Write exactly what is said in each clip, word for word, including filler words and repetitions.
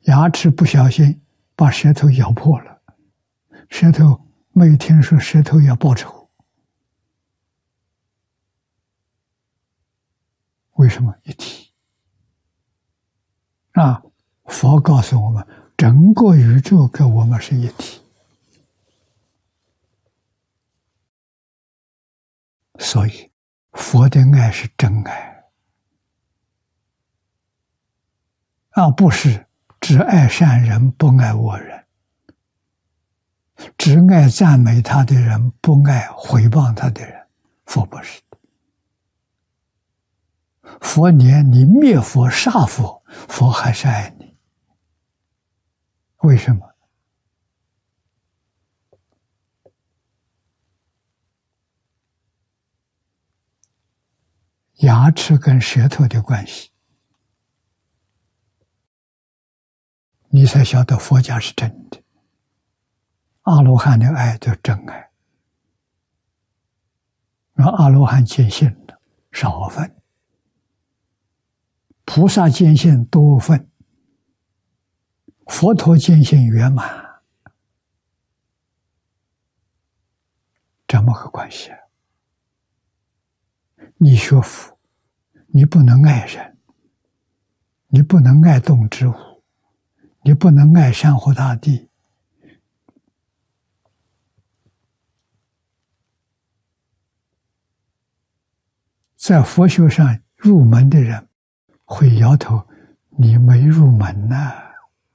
牙齿不小心把舌头咬破了，舌头没有听说舌头要报仇，为什么一体？啊，佛告诉我们，整个宇宙跟我们是一体，所以佛的爱是真爱，而不是只爱善人不爱恶人，只爱赞美他的人不爱毁谤他的人。佛不是的，佛连你灭佛杀佛，佛还是爱你。为什么？牙齿跟舌头的关系，你才晓得佛家是真的。阿罗汉的爱叫真爱，然后阿罗汉见性的少分，菩萨见性多分，佛陀见性圆满，这么个关系啊。你学佛，你不能爱人，你不能爱动植物，你不能爱山河大地，在佛学上入门的人会摇头，你没入门呐、啊，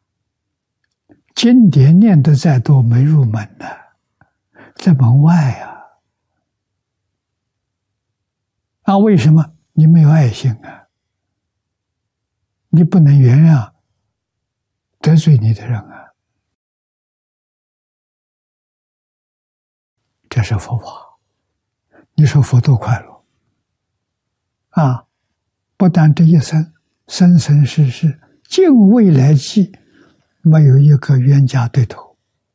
经典念得再多没入门呐、啊，在门外啊。啊，为什么？你没有爱心啊，你不能原谅得罪你的人啊，这是佛法。你说佛多快乐啊！不但这一生生生世世尽未来际没有一个冤家对头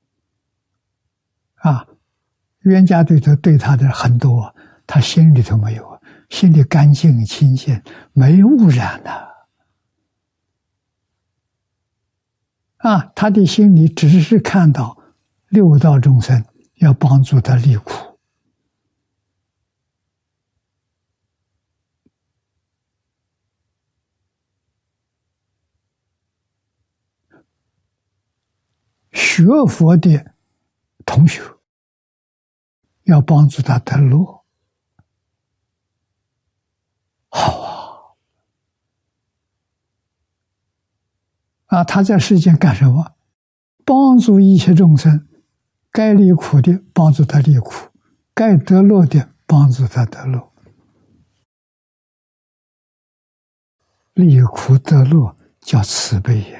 啊，冤家对头对他的很多，他心里头没有啊，心里干净清净，没污染的啊，他的心里只是看到六道众生要帮助他离苦，学佛的同学要帮助他得乐，好啊！啊，他在世间干什么？帮助一切众生，该离苦的帮助他离苦，该得乐的帮助他得乐，离苦得乐叫慈悲也。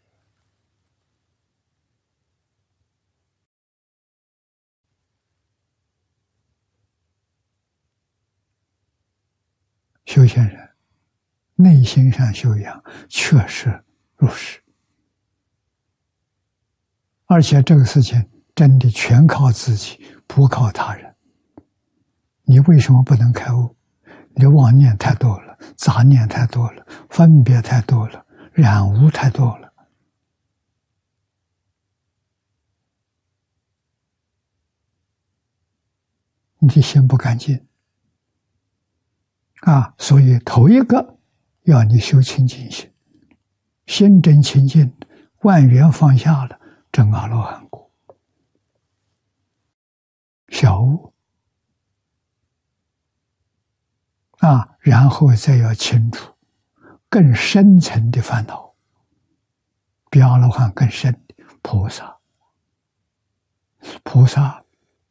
修行人内心上修养确实如是，而且这个事情真的全靠自己，不靠他人。你为什么不能开悟？你妄念太多了，杂念太多了，分别太多了，染污太多了。你的心不干净啊，所以头一个要你修清净心，心真清净，万缘放下了，证阿罗汉果。小悟啊，然后再要清楚更深层的烦恼，比阿罗汉更深的菩萨。菩萨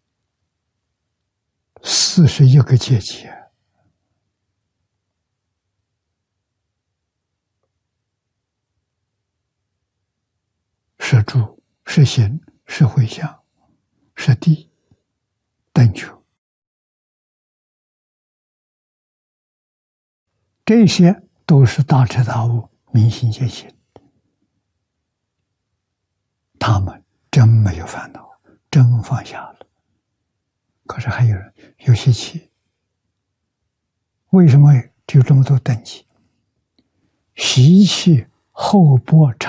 四十一个阶级，是住，是行，是回向，是地，等觉，这些都是大彻大悟、明心见性。他们真没有烦恼，真放下了。可是还有人有习气，为什么有这么多等级？习气后波长。